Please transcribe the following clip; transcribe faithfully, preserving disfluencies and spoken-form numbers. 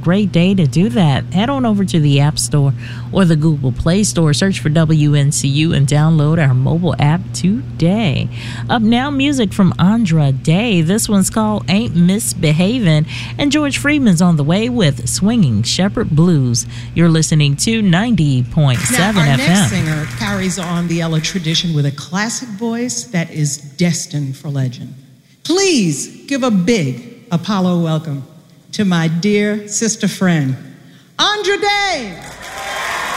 great day to do that. Head on over to the App Store or the Google Play Store. Search for W N C U and download our mobile app today. Up now, music from Andra Day. This one's called Ain't Misbehavin', and George Friedman's on the way with Swinging Shepherd Blues. You're listening to ninety point seven now, our F M. Next singer carries on the Ella tradition with a classic voice that is destined for legend. Please give a big Apollo welcome to my dear sister friend, Andra Day.